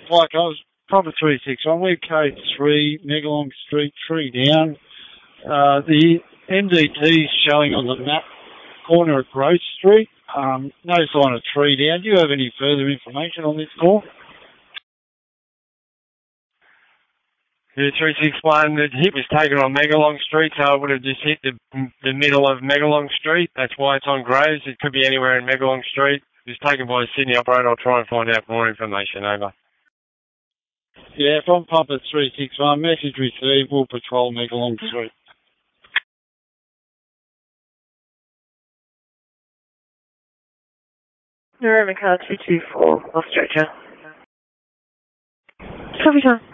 Like I was Papa 361, we're code 3, Megalong Street, 3 down. The MDT is showing on the map, corner of Grove Street. No sign of 3 down. Do you have any further information on this call? Yeah, 361, the hit was taken on Megalong Street, so it would have just hit the middle of Megalong Street. That's why it's on Graves. It could be anywhere in Megalong Street. It was taken by a Sydney operator. I'll try and find out more information. Over. Yeah, from Papa 361, message received, we'll patrol Megalong Street. Roman car 224, Australia. Copy, Tom.